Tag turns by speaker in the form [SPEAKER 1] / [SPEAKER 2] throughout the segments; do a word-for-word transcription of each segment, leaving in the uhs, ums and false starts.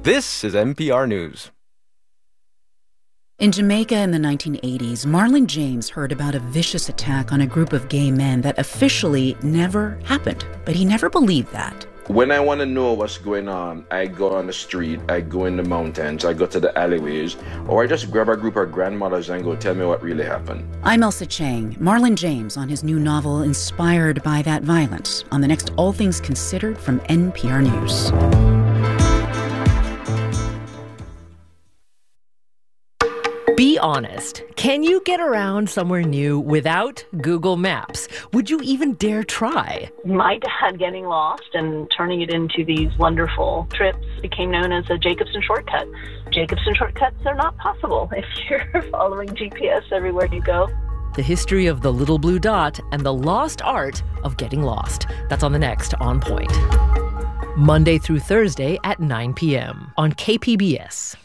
[SPEAKER 1] This is N P R News.
[SPEAKER 2] In Jamaica in the nineteen eighties, Marlon James heard about a vicious attack on a group of gay men that officially never happened, but he never believed that.
[SPEAKER 3] When I want to know what's going on, I go on the street, I go in the mountains, I go to the alleyways, or I just grab a group of grandmothers and go tell me what really happened.
[SPEAKER 2] I'm Elsa Chang. Marlon James on his new novel inspired by that violence on the next All Things Considered from N P R News.
[SPEAKER 4] Be honest. Can you get around somewhere new without Google Maps? Would you even dare try?
[SPEAKER 5] My dad getting lost and turning it into these wonderful trips became known as a Jacobson shortcut. Jacobson shortcuts are not possible if you're following G P S everywhere you go.
[SPEAKER 4] The history of the little blue dot and the lost art of getting lost. That's on the next On Point. Monday through Thursday at nine p.m. on K P B S.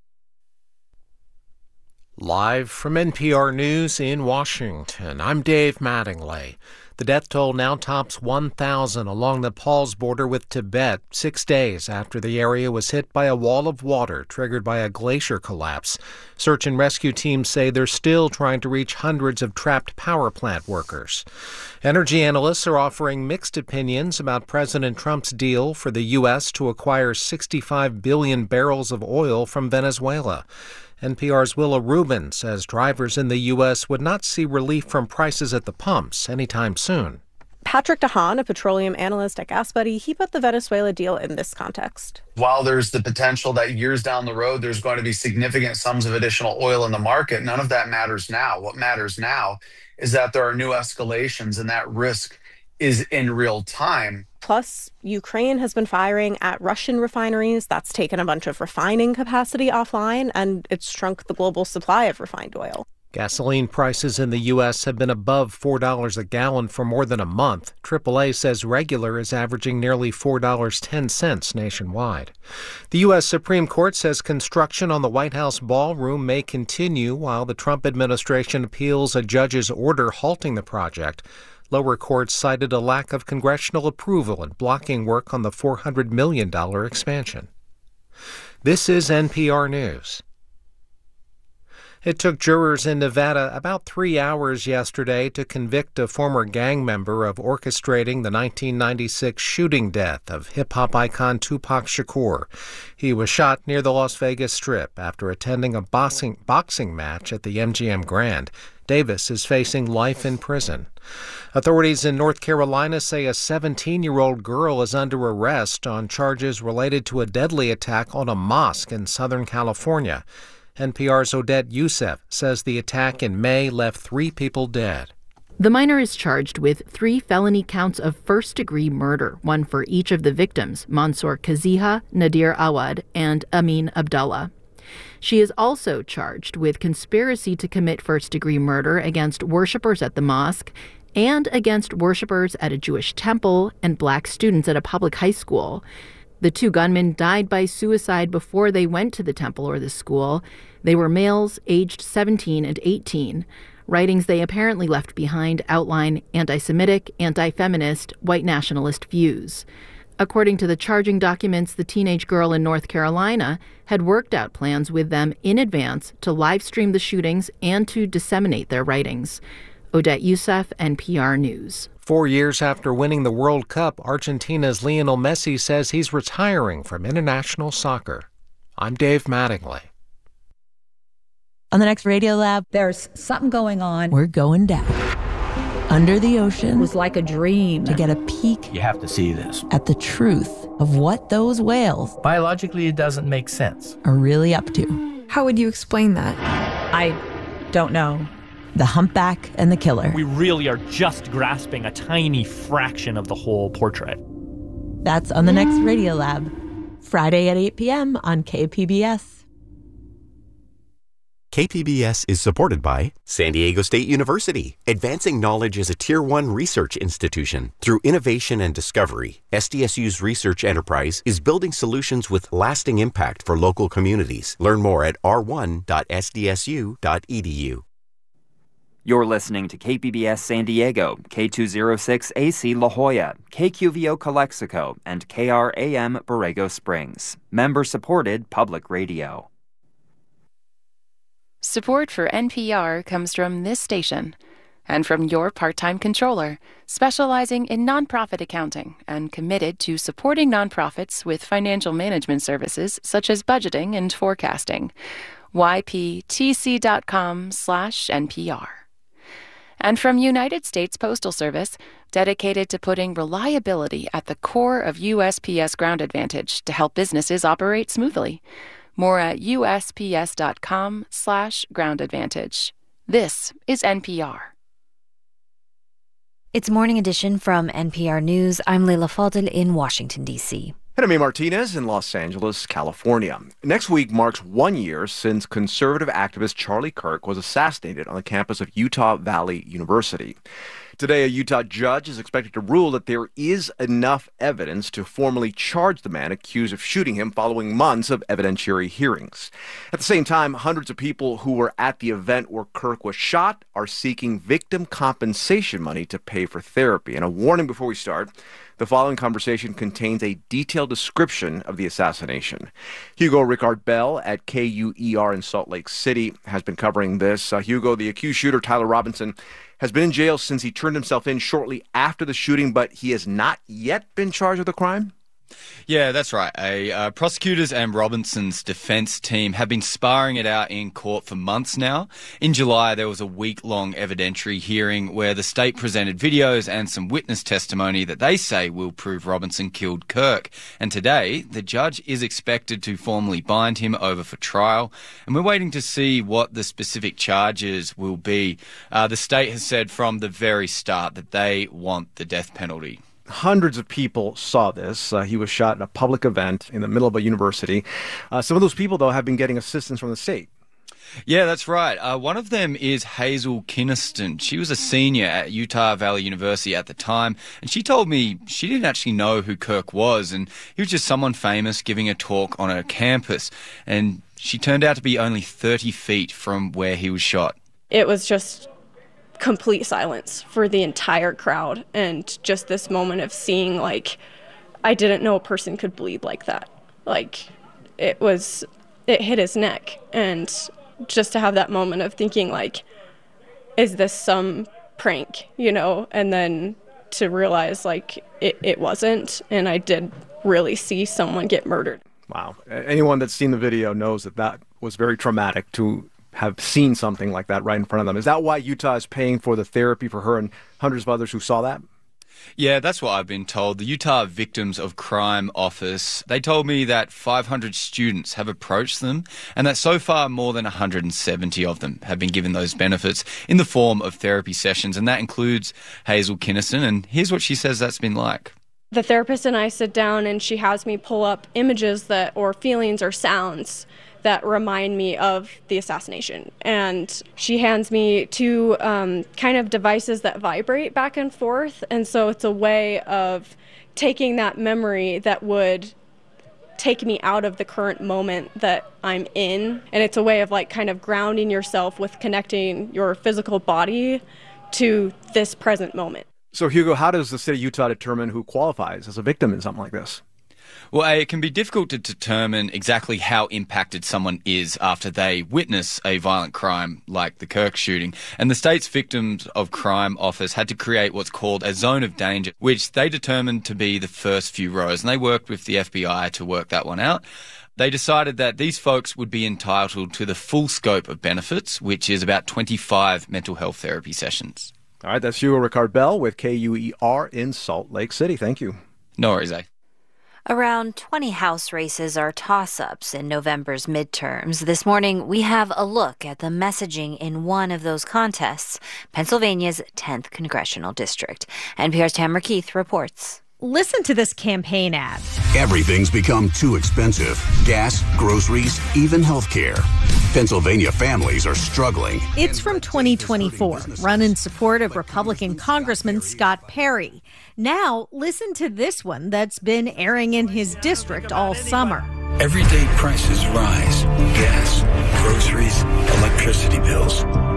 [SPEAKER 6] Live from N P R News in Washington, I'm Dave Mattingly. The death toll now tops one thousand along Nepal's border with Tibet, six days after the area was hit by a wall of water triggered by a glacier collapse. Search and rescue teams say they're still trying to reach hundreds of trapped power plant workers. Energy analysts are offering mixed opinions about President Trump's deal for the U S to acquire sixty-five billion barrels of oil from Venezuela. N P R's Willa Rubin says drivers in the U S would not see relief from prices at the pumps anytime soon.
[SPEAKER 7] Patrick DeHaan, a petroleum analyst at GasBuddy, he put the Venezuela deal in this context.
[SPEAKER 8] While there's the potential that years down the road there's going to be significant sums of additional oil in the market, none of that matters now. What matters now is that there are new escalations and that risk is in real time.
[SPEAKER 7] Plus, Ukraine has been firing at Russian refineries. That's taken a bunch of refining capacity offline, and it's shrunk the global supply of refined oil.
[SPEAKER 6] Gasoline prices in the U S have been above four dollars a gallon for more than a month. triple A says regular is averaging nearly four dollars and ten cents nationwide. The U S Supreme Court says construction on the White House ballroom may continue while the Trump administration appeals a judge's order halting the project. Lower courts cited a lack of congressional approval in blocking work on the four hundred million dollars expansion. This is N P R News. It took jurors in Nevada about three hours yesterday to convict a former gang member of orchestrating the nineteen ninety-six shooting death of hip-hop icon Tupac Shakur. He was shot near the Las Vegas Strip after attending a boxing, boxing match at the M G M Grand. Davis is facing life in prison. Authorities in North Carolina say a seventeen-year-old girl is under arrest on charges related to a deadly attack on a mosque in Southern California. N P R's Odette Youssef says the attack in May left three people dead.
[SPEAKER 9] The minor is charged with three felony counts of first-degree murder, one for each of the victims, Mansour Kaziha, Nadir Awad, and Amin Abdullah. She is also charged with conspiracy to commit first-degree murder against worshipers at the mosque and against worshipers at a Jewish temple and black students at a public high school. The two gunmen died by suicide before they went to the temple or the school. They were males aged seventeen and eighteen. Writings they apparently left behind outline anti-Semitic, anti-feminist, white nationalist views. According to the charging documents, the teenage girl in North Carolina had worked out plans with them in advance to live stream the shootings and to disseminate their writings. Odette Youssef, N P R News.
[SPEAKER 6] Four years after winning the World Cup, Argentina's Lionel Messi says he's retiring from international soccer. I'm Dave Mattingly.
[SPEAKER 10] On the next Radio Lab, there's something going on.
[SPEAKER 11] We're going down. Under the ocean.
[SPEAKER 10] It was like a dream.
[SPEAKER 11] To get a peek.
[SPEAKER 12] You have to see this.
[SPEAKER 11] At the truth of what those whales.
[SPEAKER 12] Biologically, it doesn't make sense.
[SPEAKER 11] Are really up to.
[SPEAKER 13] How would you explain that?
[SPEAKER 10] I don't know.
[SPEAKER 11] The Humpback and the Killer.
[SPEAKER 14] We really are just grasping a tiny fraction of the whole portrait.
[SPEAKER 11] That's on the next Radio Lab. Friday at eight p.m. on K P B S.
[SPEAKER 15] K P B S is supported by San Diego State University, advancing knowledge as a Tier one research institution. Through innovation and discovery, S D S U's research enterprise is building solutions with lasting impact for local communities. Learn more at r one dot s d s u dot e d u.
[SPEAKER 13] You're listening to K P B S San Diego, K two oh six A C La Jolla, K Q V O Calexico, and K R A M Borrego Springs. Member-supported public radio.
[SPEAKER 16] Support for N P R comes from this station and from your part-time controller, specializing in nonprofit accounting and committed to supporting nonprofits with financial management services such as budgeting and forecasting. Y P T C dot com slash N P R. And from United States Postal Service, dedicated to putting reliability at the core of U S P S Ground Advantage to help businesses operate smoothly. More at U S P S dot com slash ground advantage. This is N P R.
[SPEAKER 17] It's Morning Edition from N P R News. I'm Leila Fadel in Washington, D C
[SPEAKER 1] And I'm Martinez in Los Angeles, California. Next week marks one year since conservative activist Charlie Kirk was assassinated on the campus of Utah Valley University. Today, a Utah judge is expected to rule that there is enough evidence to formally charge the man accused of shooting him following months of evidentiary hearings. At the same time, hundreds of people who were at the event where Kirk was shot are seeking victim compensation money to pay for therapy. And a warning before we start, the following conversation contains a detailed description of the assassination. Hugo Ricard Bell at K U E R in Salt Lake City has been covering this. Uh, Hugo, the accused shooter, Tyler Robinson, has been in jail since he turned himself in shortly after the shooting, but he has not yet been charged with the crime?
[SPEAKER 18] Yeah, that's right. A, uh, prosecutors and Robinson's defense team have been sparring it out in court for months now. In July, there was a week-long evidentiary hearing where the state presented videos and some witness testimony that they say will prove Robinson killed Kirk. And today, the judge is expected to formally bind him over for trial. And we're waiting to see what the specific charges will be. Uh, the state has said from the very start that they want the death penalty.
[SPEAKER 1] Hundreds of people saw this. Uh, he was shot at a public event in the middle of a university. Uh, some of those people, though, have been getting assistance from the state.
[SPEAKER 18] Yeah, that's right. Uh, one of them is Hazel Kinniston. She was a senior at Utah Valley University at the time, and she told me she didn't actually know who Kirk was, and he was just someone famous giving a talk on her campus, and she turned out to be only thirty feet from where he was shot.
[SPEAKER 19] It was just complete silence for the entire crowd, and just this moment of seeing, like, I didn't know a person could bleed like that. Like, it was, it hit his neck, and just to have that moment of thinking, like, is this some prank, you know? And then to realize, like, it, it wasn't, and I did really see someone get murdered.
[SPEAKER 1] Wow. Anyone that's seen the video knows that that was very traumatic to have seen something like that right in front of them. Is that why Utah is paying for the therapy for her and hundreds of others who saw that?
[SPEAKER 18] Yeah, that's what I've been told. The Utah Victims of Crime Office, they told me that five hundred students have approached them and that so far more than one hundred seventy of them have been given those benefits in the form of therapy sessions, and that includes Hazel Kinniston. And here's what she says that's been like.
[SPEAKER 19] The therapist and I sit down and she has me pull up images that, or feelings or sounds that remind me of the assassination. And she hands me two um, kind of devices that vibrate back and forth. And so it's a way of taking that memory that would take me out of the current moment that I'm in. And it's a way of like kind of grounding yourself with connecting your physical body to this present moment.
[SPEAKER 1] So Hugo, how does the state of Utah determine who qualifies as a victim in something like this?
[SPEAKER 18] Well, it can be difficult to determine exactly how impacted someone is after they witness a violent crime like the Kirk shooting. And the state's Victims of Crime Office had to create what's called a zone of danger, which they determined to be the first few rows. And they worked with the F B I to work that one out. They decided that these folks would be entitled to the full scope of benefits, which is about twenty-five mental health therapy sessions.
[SPEAKER 1] All right, that's Hugo Ricard Bell with K U E R in Salt Lake City. Thank you.
[SPEAKER 18] No worries, eh?
[SPEAKER 17] Around twenty House races are toss-ups in November's midterms. This morning, we have a look at the messaging in one of those contests, Pennsylvania's tenth Congressional District. N P R's Tamara Keith reports.
[SPEAKER 20] Listen to this campaign ad.
[SPEAKER 21] Everything's become too expensive. Gas, groceries, even healthcare. Pennsylvania families are struggling.
[SPEAKER 20] It's from twenty twenty-four, run in support of Republican Congressman Scott Perry. Now, listen to this one that's been airing in his district all summer.
[SPEAKER 22] Everyday prices rise. Gas, groceries, electricity bills.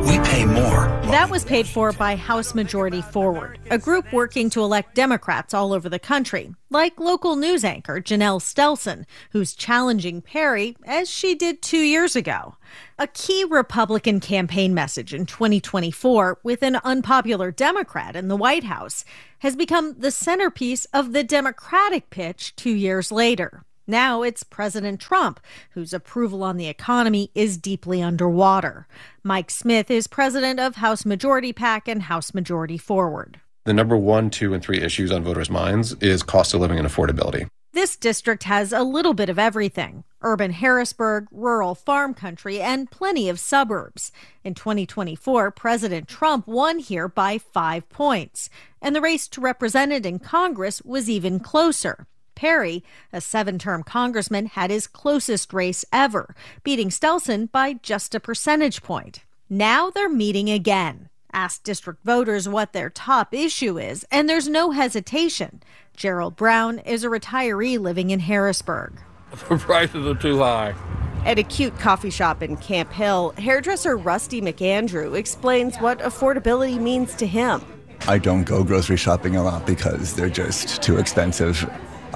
[SPEAKER 3] we pay more.
[SPEAKER 20] That was paid for by House Majority Forward, a group working to elect Democrats all over the country, like local news anchor Janelle Stelson, who's challenging Perry as she did two years ago. A key Republican campaign message in twenty twenty-four with an unpopular Democrat in the White House has become the centerpiece of the Democratic pitch two years later. Now it's President Trump, whose approval on the economy is deeply underwater. Mike Smith is president of House Majority PAC and House Majority Forward.
[SPEAKER 22] The number one, two, and three issues on voters' minds is cost of living and affordability.
[SPEAKER 20] This district has a little bit of everything: urban Harrisburg, rural farm country, and plenty of suburbs. In twenty twenty-four, President Trump won here by five points, and the race to represent in Congress was even closer. Perry, a seven-term congressman, had his closest race ever, beating Stelson by just a percentage point. Now they're meeting again. Ask district voters what their top issue is, and there's no hesitation. Gerald Brown is a retiree living in Harrisburg.
[SPEAKER 23] The prices are too high.
[SPEAKER 24] At a cute coffee shop in Camp Hill, hairdresser Rusty McAndrew explains what affordability means to him.
[SPEAKER 25] I don't go grocery shopping a lot because they're just too expensive.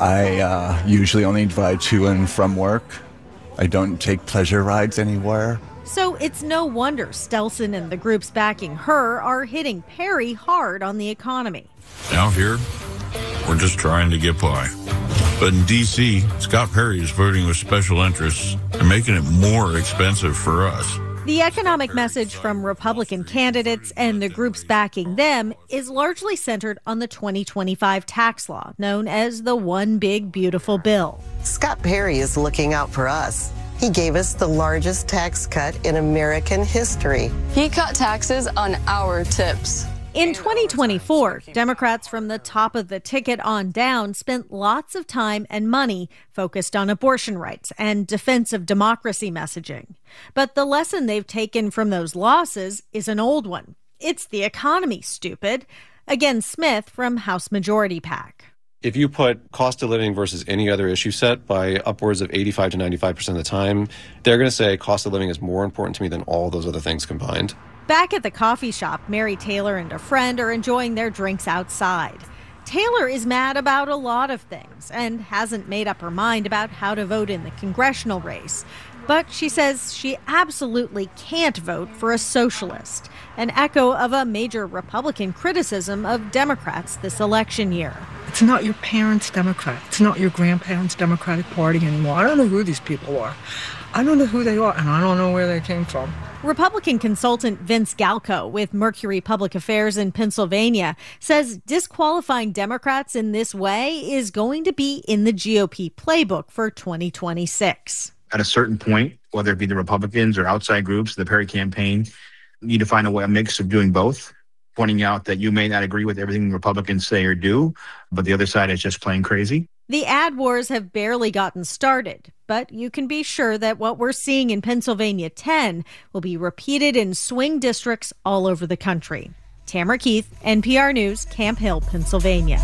[SPEAKER 25] I uh, usually only drive to and from work. I don't take pleasure rides anywhere.
[SPEAKER 20] So it's no wonder Stelson and the groups backing her are hitting Perry hard on the economy.
[SPEAKER 26] Out here, we're just trying to get by. But in D C, Scott Perry is voting with special interests and making it more expensive for us.
[SPEAKER 20] The economic message from Republican candidates and the groups backing them is largely centered on the twenty twenty-five tax law, known as the One Big Beautiful Bill.
[SPEAKER 27] Scott Perry is looking out for us. He gave us the largest tax cut in American history.
[SPEAKER 28] He cut taxes on our tips.
[SPEAKER 20] In twenty twenty-four, Democrats from the top of the ticket on down spent lots of time and money focused on abortion rights and defense of democracy messaging. But the lesson they've taken from those losses is an old one. It's the economy, stupid. Again, Smith from House Majority PAC.
[SPEAKER 22] If you put cost of living versus any other issue set by upwards of eighty-five to ninety-five percent of the time, they're going to say cost of living is more important to me than all those other things combined.
[SPEAKER 20] Back at the coffee shop, Mary Taylor and a friend are enjoying their drinks outside. Taylor is mad about a lot of things and hasn't made up her mind about how to vote in the congressional race. But she says she absolutely can't vote for a socialist, an echo of a major Republican criticism of Democrats this election year.
[SPEAKER 29] It's not your parents' Democrat. It's not your grandparents' Democratic Party anymore. I don't know who these people are. I don't know who they are, and I don't know where they came from.
[SPEAKER 20] Republican consultant Vince Galco with Mercury Public Affairs in Pennsylvania says disqualifying Democrats in this way is going to be in the G O P playbook for twenty twenty-six.
[SPEAKER 30] At a certain point, whether it be the Republicans or outside groups, the Perry campaign need to find a way, a mix of doing both, pointing out that you may not agree with everything Republicans say or do, but the other side is just plain crazy.
[SPEAKER 20] The ad wars have barely gotten started, but you can be sure that what we're seeing in Pennsylvania ten will be repeated in swing districts all over the country. Tamara Keith, N P R News, Camp Hill, Pennsylvania.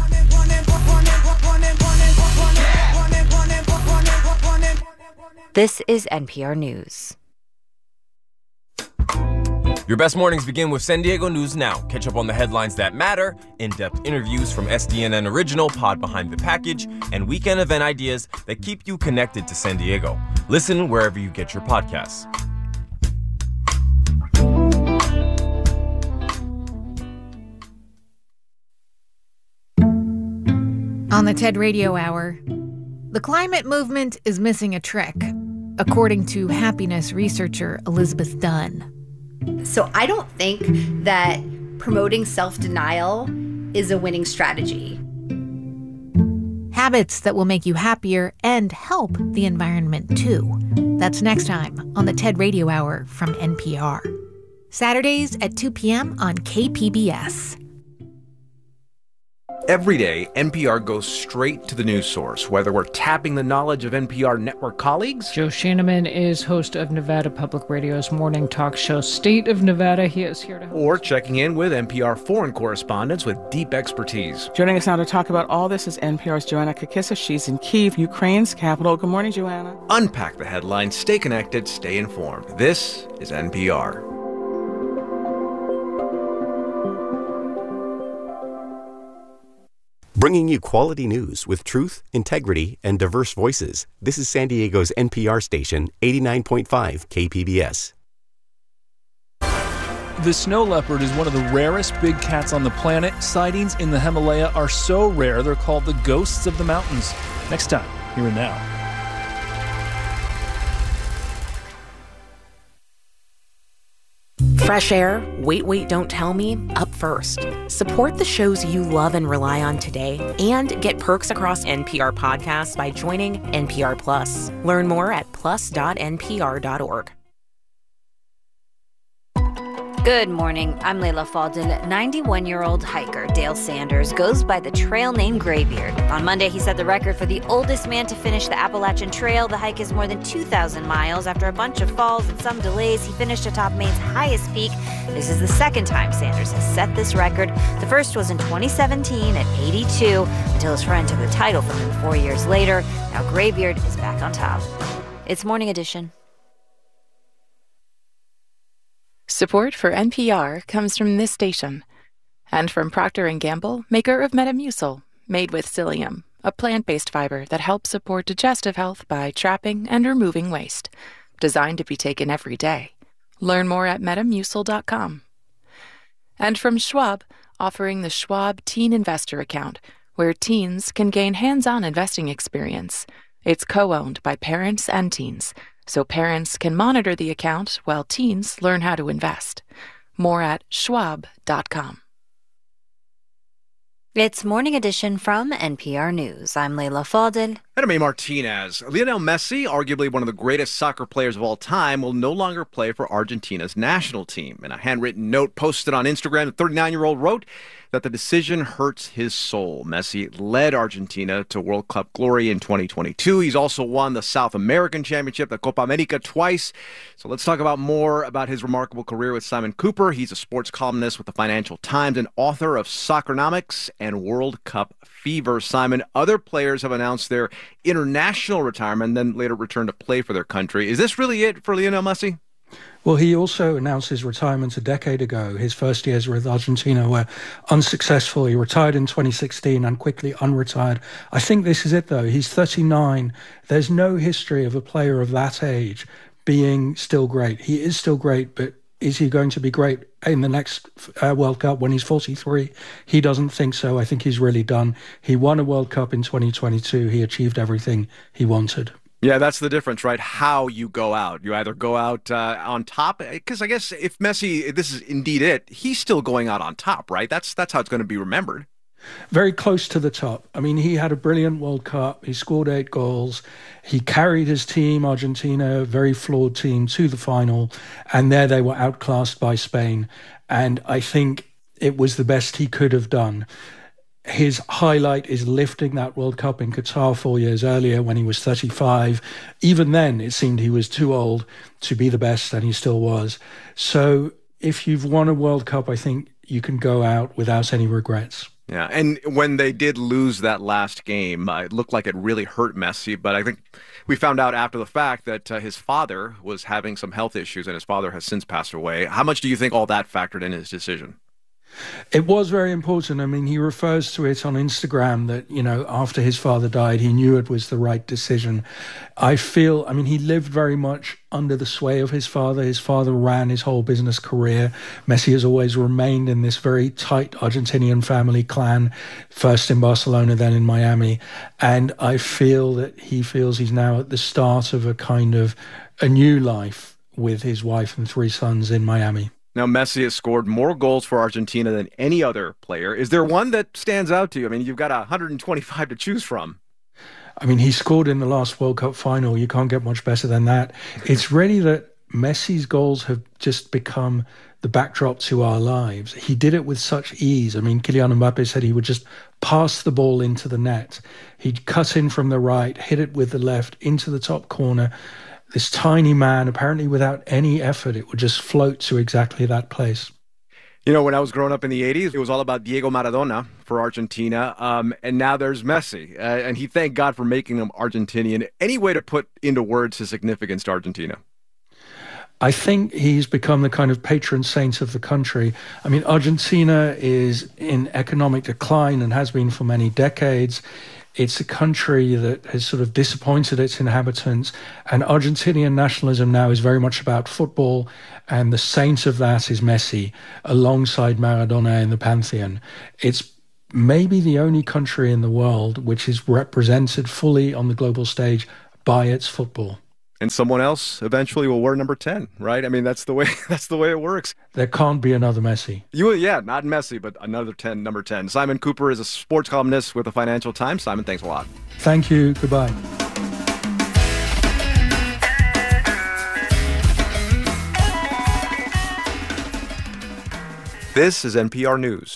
[SPEAKER 17] This is N P R News.
[SPEAKER 31] Your best mornings begin with San Diego News Now. Catch up on the headlines that matter, in-depth interviews from S D N N Original, Pod Behind the Package, and weekend event ideas that keep you connected to San Diego. Listen wherever you get your podcasts.
[SPEAKER 32] On the TED Radio Hour, the climate movement is missing a trick, according to happiness researcher Elizabeth Dunn.
[SPEAKER 33] So I don't think that promoting self-denial is a winning strategy.
[SPEAKER 32] Habits that will make you happier and help the environment, too. That's next time on the TED Radio Hour from N P R. Saturdays at two p.m. on K P B S.
[SPEAKER 1] Every day, N P R goes straight to the news source, whether we're tapping the knowledge of N P R network colleagues.
[SPEAKER 34] Joe Shanneman is host of Nevada Public Radio's morning talk show, State of Nevada. He is here to help.
[SPEAKER 1] Or checking in with N P R foreign correspondents with deep expertise.
[SPEAKER 35] Joining us now to talk about all this is N P R's Joanna Kakissa. She's in Kyiv, Ukraine's capital. Good morning, Joanna.
[SPEAKER 1] Unpack the headlines, stay connected, stay informed. This is N P R.
[SPEAKER 2] Bringing you quality news with truth, integrity, and diverse voices. This is San Diego's N P R station, eighty-nine point five K P B S.
[SPEAKER 3] The snow leopard is one of the rarest big cats on the planet. Sightings in the Himalaya are so rare, they're called the ghosts of the mountains. Next time, here and now.
[SPEAKER 4] Fresh air, Wait, Wait, Don't Tell Me, up first. Support the shows you love and rely on today and get perks across N P R podcasts by joining N P R Plus. Learn more at plus dot n p r dot org.
[SPEAKER 17] Good morning. I'm Layla Faldin. ninety-one-year-old hiker Dale Sanders goes by the trail name Graybeard. On Monday, he set the record for the oldest man to finish the Appalachian Trail. The hike is more than two thousand miles. After a bunch of falls and some delays, he finished atop Maine's highest peak. This is the second time Sanders has set this record. The first was in twenty seventeen at eighty-two, until his friend took the title from him four years later. Now Graybeard is back on top. It's Morning Edition.
[SPEAKER 5] Support for N P R comes from this station and from Procter and Gamble, maker of Metamucil, made with psyllium, a plant-based fiber that helps support digestive health by trapping and removing waste. Designed to be taken every day. Learn more at metamucil dot com. And from Schwab, offering the Schwab Teen Investor Account, where teens can gain hands-on investing experience. It's co-owned by parents and teens, so parents can monitor the account while teens learn how to invest. More at schwab dot com.
[SPEAKER 17] It's Morning Edition from N P R News. I'm Layla Faldin.
[SPEAKER 1] And I'm Martinez. Lionel Messi, arguably one of the greatest soccer players of all time, will no longer play for Argentina's national team. In a handwritten note posted on Instagram, the thirty-nine-year-old wrote that the decision hurts his soul. Messi led Argentina to World Cup glory in twenty twenty-two. He's also won the South American Championship, the Copa America, twice. So let's talk about more about his remarkable career with Simon Cooper. He's a sports columnist with the Financial Times and author of Soccernomics and World Cup Fever. Simon, other players have announced their international retirement, then later returned to play for their country. Is this really it for Lionel Messi?
[SPEAKER 29] Well, he also announced his retirement a decade ago. His first years with Argentina were unsuccessful. He retired in twenty sixteen and quickly unretired. I think this is it, though. He's thirty-nine. There's no history of a player of that age being still great. He is still great, but is he going to be great in the next uh, World Cup when he's forty-three? He doesn't think so. I think he's really done. He won a World Cup in twenty twenty-two. He achieved everything he wanted.
[SPEAKER 1] Yeah, that's the difference, right? How you go out. You either go out uh, on top, because I guess if Messi, if this is indeed it, he's still going out on top, right? That's that's how it's going to be remembered.
[SPEAKER 29] Very close to the top. I mean, he had a brilliant World Cup. He scored eight goals. He carried his team, Argentina, a very flawed team, to the final. And there they were outclassed by Spain. And I think it was the best he could have done. His highlight is lifting that World Cup in Qatar four years earlier when he was thirty-five. Even then, it seemed he was too old to be the best, and he still was. So if you've won a World Cup, I think you can go out without any regrets.
[SPEAKER 1] Yeah, and when they did lose that last game, uh, it looked like it really hurt Messi. But I think we found out after the fact that uh, his father was having some health issues, and his father has since passed away. How much do you think all that factored in his decision?
[SPEAKER 29] It was very important. I mean, he refers to it on Instagram that, you know, after his father died, he knew it was the right decision. I feel, I mean, he lived very much under the sway of his father. His father ran his whole business career. Messi has always remained in this very tight Argentinian family clan, first in Barcelona, then in Miami. And I feel that he feels he's now at the start of a kind of a new life with his wife and three sons in Miami.
[SPEAKER 1] Now, Messi has scored more goals for Argentina than any other player. Is there one that stands out to you? I mean, you've got one hundred twenty-five to choose from.
[SPEAKER 29] I mean, he scored in the last World Cup final. You can't get much better than that. It's really that Messi's goals have just become the backdrop to our lives. He did it with such ease. I mean, Kylian Mbappe said he would just pass the ball into the net. He'd cut in from the right, hit it with the left into the top corner. This tiny man, apparently without any effort, it would just float to exactly that place.
[SPEAKER 1] You know, when I was growing up in the eighties, it was all about Diego Maradona for Argentina. Um, and now there's Messi. Uh, and he thanked God for making him Argentinian. Any way to put into words his significance to Argentina?
[SPEAKER 29] I think he's become the kind of patron saint of the country. I mean, Argentina is in economic decline and has been for many decades. It's a country that has sort of disappointed its inhabitants, and Argentinian nationalism now is very much about football, and the saint of that is Messi, alongside Maradona in the pantheon. It's maybe the only country in the world which is represented fully on the global stage by its football.
[SPEAKER 1] And someone else eventually will wear number ten, right? I mean, that's the way that's the way it works.
[SPEAKER 29] There can't be another Messi.
[SPEAKER 1] You, yeah, not Messi, but another ten, number ten. Simon Cooper is a sports columnist with the Financial Times. Simon, thanks a lot.
[SPEAKER 29] Thank you. Goodbye.
[SPEAKER 1] This is N P R News.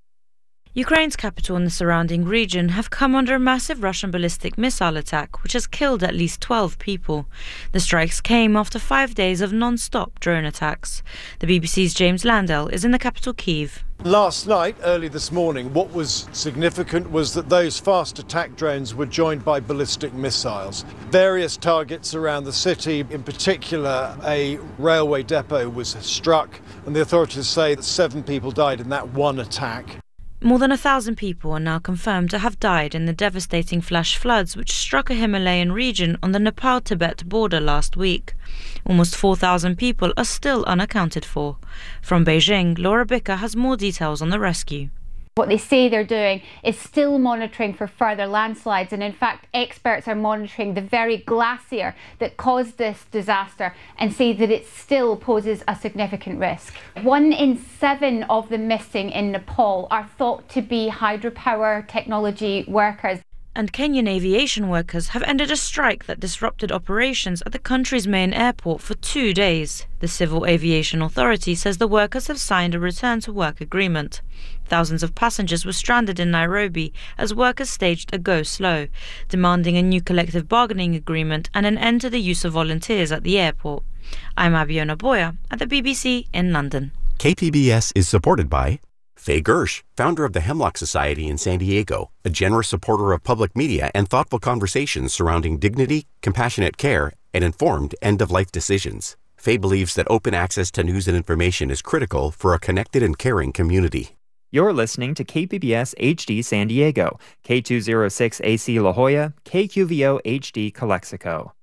[SPEAKER 6] Ukraine's capital and the surrounding region have come under a massive Russian ballistic missile attack, which has killed at least twelve people. The strikes came after five days of non-stop drone attacks. The B B C's James Landell is in the capital, Kyiv.
[SPEAKER 7] Last night, early this morning, what was significant was that those fast attack drones were joined by ballistic missiles. Various targets around the city, in particular a railway depot, was struck, and the authorities say that seven people died in that one attack.
[SPEAKER 6] More than a thousand people are now confirmed to have died in the devastating flash floods which struck a Himalayan region on the Nepal-Tibet border last week. Almost four thousand people are still unaccounted for. From Beijing, Laura Bicker has more details on the rescue.
[SPEAKER 8] What they say they're doing is still monitoring for further landslides, and in fact experts are monitoring the very glacier that caused this disaster and say that it still poses a significant risk. One in seven of the missing in Nepal are thought to be hydropower technology workers.
[SPEAKER 6] And Kenyan aviation workers have ended a strike that disrupted operations at the country's main airport for two days. The Civil Aviation Authority says the workers have signed a return-to-work agreement. Thousands of passengers were stranded in Nairobi as workers staged a go-slow, demanding a new collective bargaining agreement and an end to the use of volunteers at the airport. I'm Abiona Boya at the B B C in London.
[SPEAKER 2] K P B S is supported by Faye Gersh, founder of the Hemlock Society in San Diego, a generous supporter of public media and thoughtful conversations surrounding dignity, compassionate care, and informed end-of-life decisions. Faye believes that open access to news and information is critical for a connected and caring community.
[SPEAKER 9] You're listening to K P B S H D San Diego, K two oh six A C La Jolla, K Q V O H D Calexico.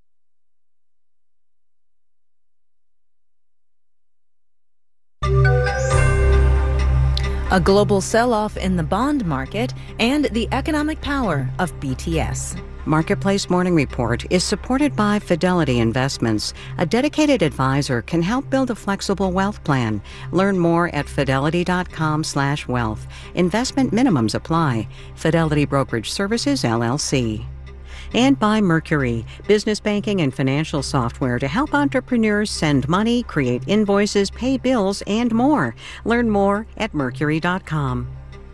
[SPEAKER 4] A global sell-off in the bond market and the economic power of B T S.
[SPEAKER 10] Marketplace Morning Report is supported by Fidelity Investments. A dedicated advisor can help build a flexible wealth plan. Learn more at fidelity.com slash wealth. Investment minimums apply. Fidelity Brokerage Services, L L C. And by Mercury, business banking and financial software to help entrepreneurs send money, create invoices, pay bills, and more. Learn more at mercury dot com.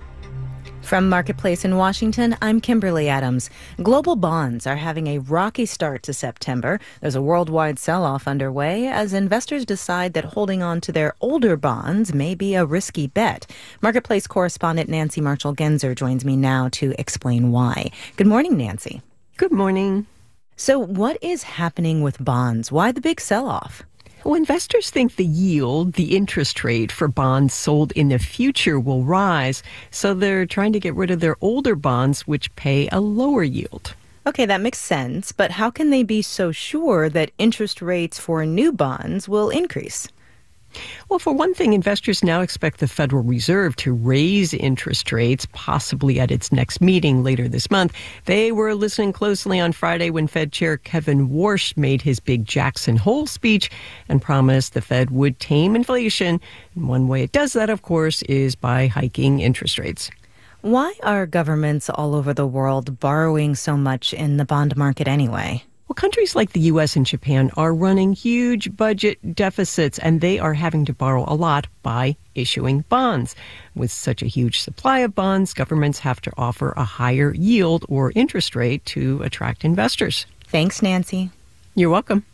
[SPEAKER 4] From Marketplace in Washington, I'm Kimberly Adams. Global bonds are having a rocky start to September. There's a worldwide sell-off underway as investors decide that holding on to their older bonds may be a risky bet. Marketplace correspondent Nancy Marshall-Genzer joins me now to explain why. Good morning, Nancy.
[SPEAKER 11] Good morning.
[SPEAKER 4] So what is happening with bonds? Why the big sell-off?
[SPEAKER 11] Well, investors think the yield, the interest rate for bonds sold in the future will rise, so they're trying to get rid of their older bonds, which pay a lower yield.
[SPEAKER 4] Okay, that makes sense, but how can they be so sure that interest rates for new bonds will increase?
[SPEAKER 11] Well, for one thing, investors now expect the Federal Reserve to raise interest rates, possibly at its next meeting later this month. They were listening closely on Friday when Fed Chair Kevin Warsh made his big Jackson Hole speech and promised the Fed would tame inflation. And one way it does that, of course, is by hiking interest rates.
[SPEAKER 4] Why are governments all over the world borrowing so much in the bond market anyway?
[SPEAKER 11] Well, countries like the U S and Japan are running huge budget deficits, and they are having to borrow a lot by issuing bonds. With such a huge supply of bonds, governments have to offer a higher yield or interest rate to attract investors.
[SPEAKER 4] Thanks, Nancy.
[SPEAKER 11] You're welcome.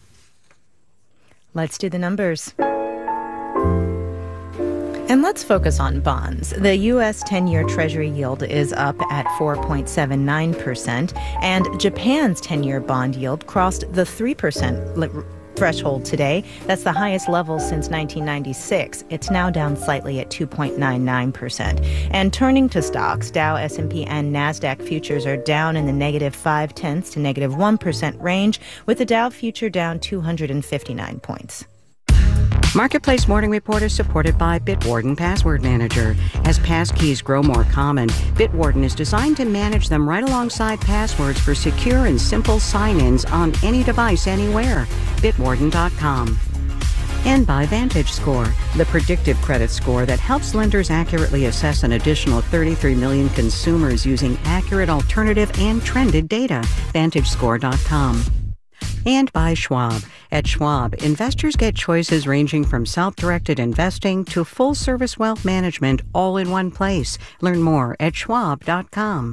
[SPEAKER 4] Let's do the numbers. And let's focus on bonds. The U S ten-year Treasury yield is up at four point seven nine percent, and Japan's ten-year bond yield crossed the three percent
[SPEAKER 12] threshold today. That's the highest level since nineteen ninety-six. It's now down slightly at two point nine nine percent. And turning to stocks, Dow, S and P, and NASDAQ futures are down in the negative five tenths to negative one percent range, with the Dow future down two hundred fifty-nine points.
[SPEAKER 10] Marketplace Morning Report is supported by Bitwarden Password Manager. As passkeys grow more common, Bitwarden is designed to manage them right alongside passwords for secure and simple sign-ins on any device anywhere. Bitwarden dot com. And by VantageScore, the predictive credit score that helps lenders accurately assess an additional thirty-three million consumers using accurate alternative and trended data. Vantage Score dot com. And by Schwab. At Schwab, investors get choices ranging from self-directed investing to full-service wealth management all in one place. Learn more at schwab dot com.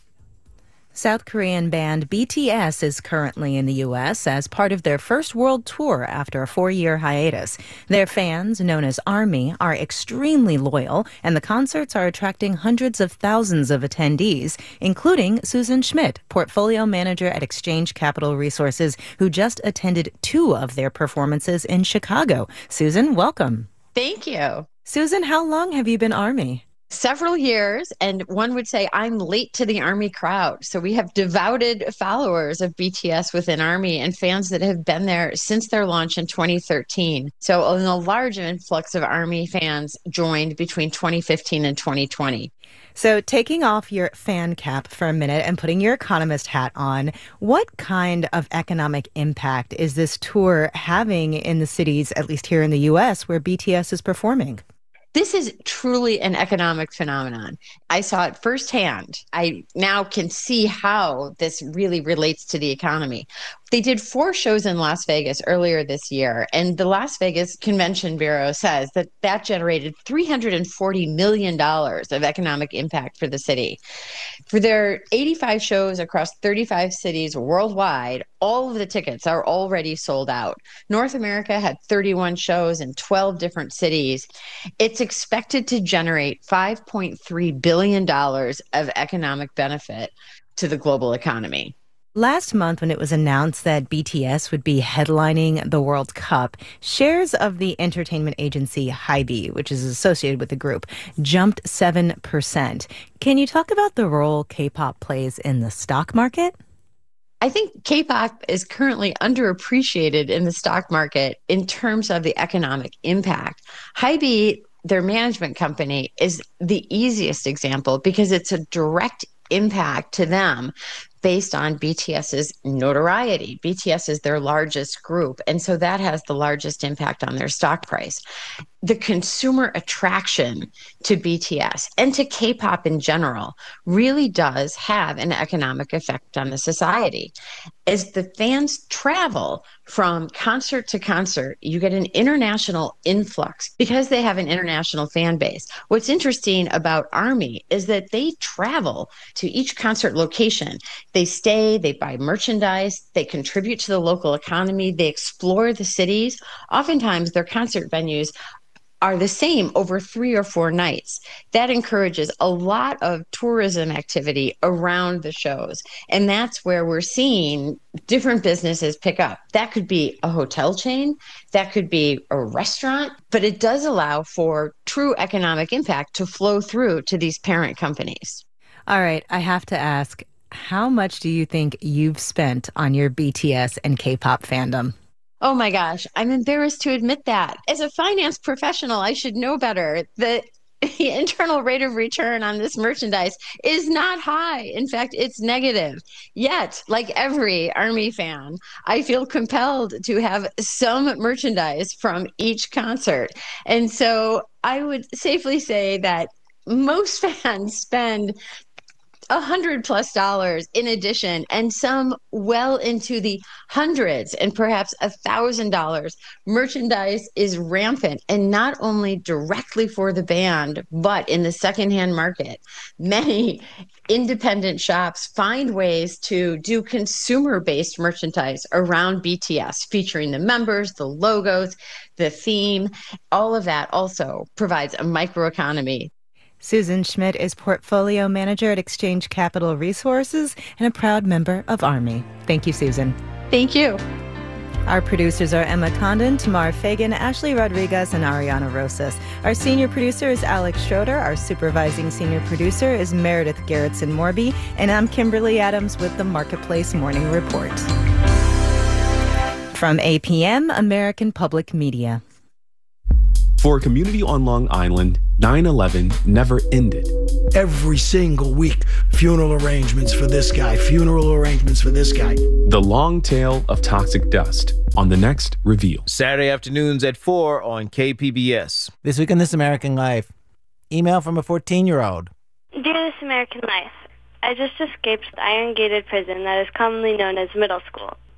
[SPEAKER 12] South Korean band B T S is currently in the U S as part of their first world tour after a four-year hiatus. Their fans, known as ARMY, are extremely loyal, and the concerts are attracting hundreds of thousands of attendees, including Susan Schmidt, portfolio manager at Exchange Capital Resources, who just attended two of their performances in Chicago. Susan, welcome.
[SPEAKER 13] Thank you.
[SPEAKER 12] Susan, how long have you been ARMY?
[SPEAKER 13] Several years, and one would say I'm late to the ARMY crowd. So we have devoted followers of B T S within ARMY and fans that have been there since their launch in twenty thirteen. So a large influx of ARMY fans joined between twenty fifteen and twenty twenty.
[SPEAKER 12] So taking off your fan cap for a minute and putting your economist hat on, what kind of economic impact is this tour having in the cities, at least here in the U S, where B T S is performing?
[SPEAKER 13] This is truly an economic phenomenon. I saw it firsthand. I now can see how this really relates to the economy. They did four shows in Las Vegas earlier this year, and the Las Vegas Convention Bureau says that that generated three hundred forty million dollars of economic impact for the city. For their eighty-five shows across thirty-five cities worldwide, all of the tickets are already sold out. North America had thirty-one shows in twelve different cities. It's expected to generate five point three billion dollars of economic benefit to the global economy.
[SPEAKER 12] Last month, when it was announced that B T S would be headlining the World Cup, shares of the entertainment agency Hybe, which is associated with the group, jumped seven percent. Can you talk about the role K-pop plays in the stock market?
[SPEAKER 13] I think K-pop is currently underappreciated in the stock market in terms of the economic impact. Hybe, their management company, is the easiest example because it's a direct impact to them based on BTS's notoriety. B T S is their largest group, and so that has the largest impact on their stock price. The consumer attraction to B T S and to K-pop in general really does have an economic effect on the society. As the fans travel from concert to concert, you get an international influx because they have an international fan base. What's interesting about ARMY is that they travel to each concert location. They stay, they buy merchandise, they contribute to the local economy, they explore the cities. Oftentimes, their concert venues are the same over three or four nights. That encourages a lot of tourism activity around the shows. And that's where we're seeing different businesses pick up. That could be a hotel chain, that could be a restaurant, but it does allow for true economic impact to flow through to these parent companies.
[SPEAKER 12] All right, I have to ask, how much do you think you've spent on your B T S and K-pop fandom?
[SPEAKER 13] Oh my gosh, I'm embarrassed to admit that. As a finance professional, I should know better. The, the internal rate of return on this merchandise is not high. In fact, it's negative. Yet, like every ARMY fan, I feel compelled to have some merchandise from each concert. And so I would safely say that most fans spend a hundred plus dollars in addition, and some well into the hundreds and perhaps a thousand dollars. Merchandise is rampant, and not only directly for the band, but in the secondhand market. Many independent shops find ways to do consumer-based merchandise around B T S, featuring the members, the logos, the theme. All of that also provides a microeconomy.
[SPEAKER 12] Susan Schmidt is portfolio manager at Exchange Capital Resources and a proud member of ARMY. Thank you, Susan.
[SPEAKER 13] Thank you.
[SPEAKER 12] Our producers are Emma Condon, Tamar Fagan, Ashley Rodriguez, and Ariana Rosas. Our senior producer is Alex Schroeder. Our supervising senior producer is Meredith Garrettson-Morby. And I'm Kimberly Adams with the Marketplace Morning Report. From A P M, American Public Media.
[SPEAKER 14] For a community on Long Island, nine eleven never ended.
[SPEAKER 15] Every single week, funeral arrangements for this guy, funeral arrangements for this guy.
[SPEAKER 14] The long tail of toxic dust on the next Reveal.
[SPEAKER 16] Saturday afternoons at four on K P B S.
[SPEAKER 18] This week in This American Life. Email from a fourteen-year-old.
[SPEAKER 19] Dear This American Life, I just escaped the iron-gated prison that is commonly known as middle school.